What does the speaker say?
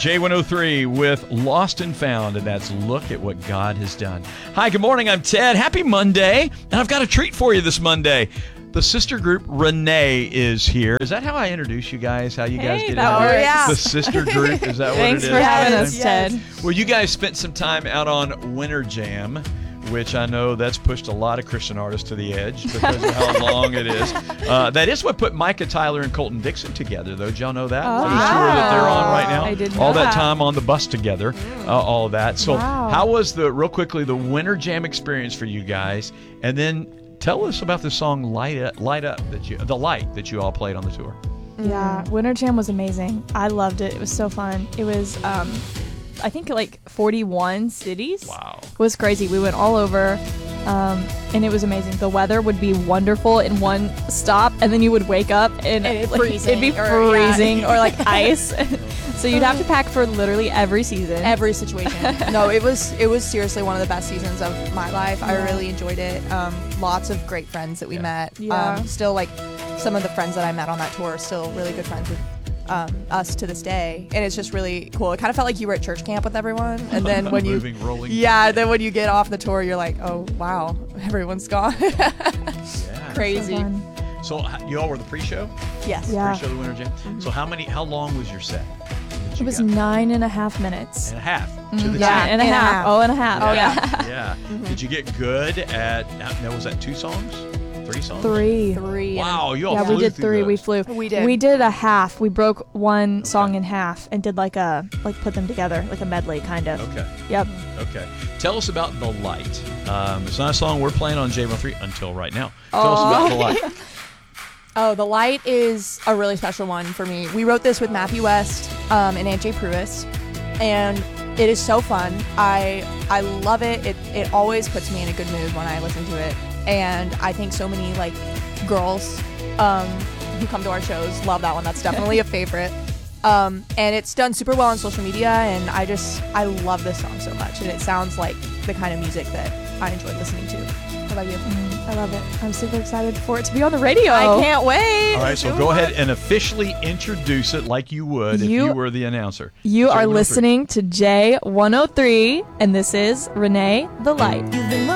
J103 with Lost and Found, and that's Look at What God Has Done. Hi, good morning. I'm Ted. Happy Monday, and I've got a treat for you this Monday. The sister group Renee is here. Is that how I introduce you guys? How you guys get that in? works. Yeah. The sister group? Is that what it Thanks is? for having us, Yes. Ted. Well, you guys spent some time out on Winter Jam, which I know that's pushed a lot of Christian artists to the edge because of how long it is. That is what put Micah Tyler and Colton Dixon together, though. Did y'all know that? Oh, The tour that they're on right now. I didn't all know that that. time on the bus together, all of that. So Wow. how was real quickly, the Winter Jam experience for you guys? And then tell us about the song Light Up the light that you all played on the tour. Yeah, Winter Jam was amazing. I loved it. It was so fun. It was, I think, like 41 cities. Wow. It was crazy. We went all over, and it was amazing. The weather would be wonderful in one stop, and then you would wake up and it'd like, freezing, it'd be or, freezing yeah. or like ice. So you'd have to pack for literally every season. Every situation. No, it was seriously one of the best seasons of my life. I really enjoyed it. Lots of great friends that we met. Yeah. Still, like, some of the friends that I met on that tour are still really good friends with us to this day, and it's just really cool. It kind of felt like you were at church camp with everyone, and then when you Moving, rolling. then when you get off the tour, you're like, oh wow, everyone's gone. Yeah. Crazy. So fun. So you all were the pre-show? Yes. Yeah. Pre-show the Winter Jam. So how long was your set? that It you was got? 9.5 minutes. And a half to the Yeah, T. and a half. Oh, and a half. Oh, yeah. Yeah. Did you get good at? Now was that 2 songs? 3 songs? 3. 3. Wow, you all Yeah, flew we did through 3. those. We flew. We did. We did a half. We broke one song in half and did like put them together, like a medley kind of. Okay. Yep. Okay. Tell us about The Light. It's not a song we're playing on J103 until right now. Tell us about The Light. Oh, The Light is a really special one for me. We wrote this with Matthew West and Aunt Jay Pruis, and it is so fun. I love it. It always puts me in a good mood when I listen to it, and I think so many like girls who come to our shows love that one. That's definitely a favorite. And it's done super well on social media, and I love this song so much, and it sounds like the kind of music that I enjoy listening to. How about you? I love it. I'm super excited for it to be on the radio. I can't wait. All right, so go ahead and officially introduce it like you would if you were the announcer. You are J103. listening to J103, and this is Renee the Light.